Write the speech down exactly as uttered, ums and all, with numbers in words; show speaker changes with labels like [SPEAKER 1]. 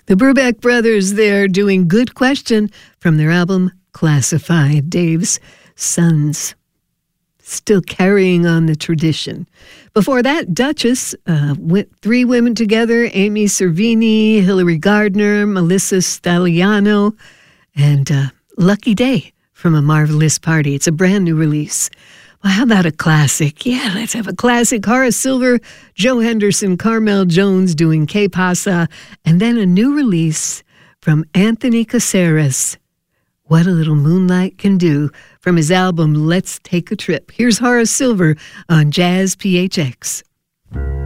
[SPEAKER 1] The Brubeck Brothers there doing Good Question from their album Classified. Dave's Sons, still carrying on the tradition. Before that, Duchess, uh, went three women together, Amy Cervini, Hillary Gardner, Melissa Staliano, and uh, Lucky Day from A Marvelous Party. It's a brand new release. Well, how about a classic? Yeah, let's have a classic. Horace Silver, Joe Henderson, Carmel Jones doing Que Pasa, and then a new release from Anthony Caceres, What a Little Moonlight Can Do, from his album Let's Take a Trip. Here's Horace Silver on Jazz P H X.